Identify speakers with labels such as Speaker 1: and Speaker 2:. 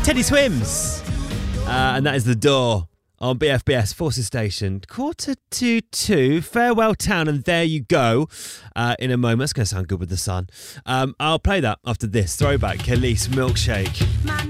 Speaker 1: Teddy Swims. And that is The Door on BFBS Forces Station. 1:45. Farewell Town, and there you go. In a moment. It's going to sound good with the sun. I'll play that after this. Throwback, Khalees Milkshake.